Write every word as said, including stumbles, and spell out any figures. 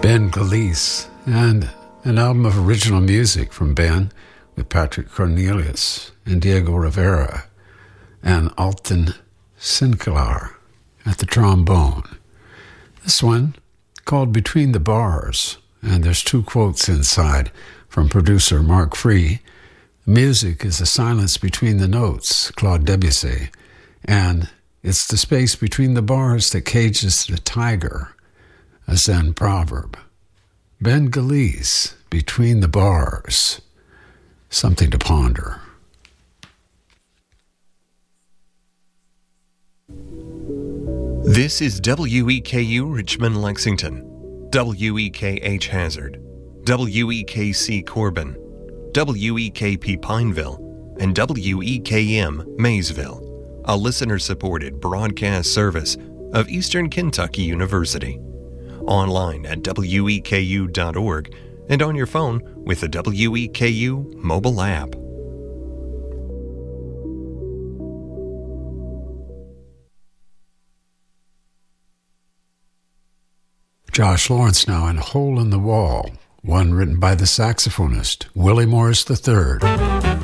Ben Galice, and an album of original music from Ben with Patrick Cornelius and Diego Rivera and Alton Sinclair at the trombone. This one called Between the Bars, and there's two quotes inside from producer Mark Free. Music is the silence between the notes, Claude Debussy, and it's the space between the bars that cages the tiger, a Zen proverb. Ben Galice, Between the Bars. Something to ponder. This is W E K U Richmond, Lexington, W E K H Hazard, W E K C Corbin, W E K P Pineville, and W E K M Maysville, a listener-supported broadcast service of Eastern Kentucky University. Online at W E K U dot org and on your phone with the W E K U mobile app. Josh Lawrence now in Hole in the Wall, one written by the saxophonist Willie Morris the third.